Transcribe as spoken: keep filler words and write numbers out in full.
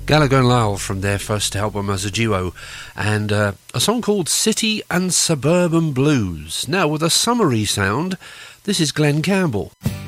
Gallagher and Lyle from their first album as a duo, and uh, a song called City and Suburban Blues. Now with a summery sound, this is Glenn Campbell.